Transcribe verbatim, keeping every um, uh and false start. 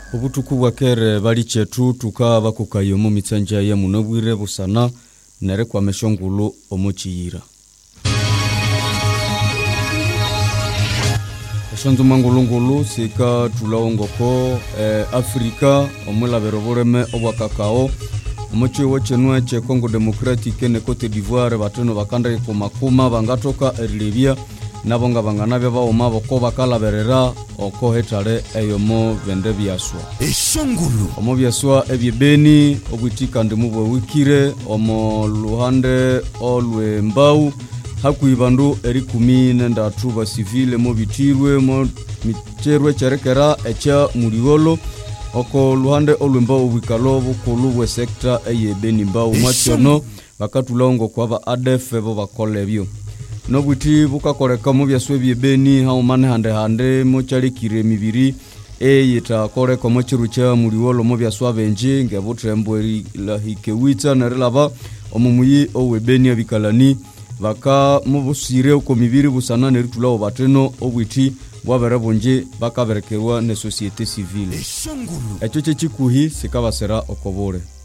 Obutuku bwakere bali chetu tukaba kukayo mu mitsanja ya munabwire busana nere kwa meshongulu omuchiyira. Shonzo mangulungulu sika tulaongoko eh, Afrika omulabero boreme obwakakao omuchi wochenwe che Congo Democratique ne Cote d'Ivoire batono bakanda ko makuma bangatoka Libya nabonga banganabe baoma boko bakalaberera oko hetare eyomo bende byaswa eshongulu omo byaswa ebyebeni obwitika ndimubwe wikire omo luhande olwe mbau hakuibandu eri kumi nenda truba civile mo bitirwe mo miterwe cherekera echa muriolo oko luhande olwe mbau bwikalo bukulu bwe sector eyebeni mbau machono bakatulongo kwaba A D F bo bakolebyo no bwiti bukakoreka mu byaswe byebeni ha umane hande hande mo charikire mibiri eyita koreka mo chirucha muriolo mo byaswa benje ngebutrembo eri la hikewita nerelaba omumuyi owebeni abikalani baka mubusire uko mibiri busana neritulawo bateno obwiti bwabere bonje bakaberekerwa ne societe civile eshongulu echo chikuhi sikabasera okobore.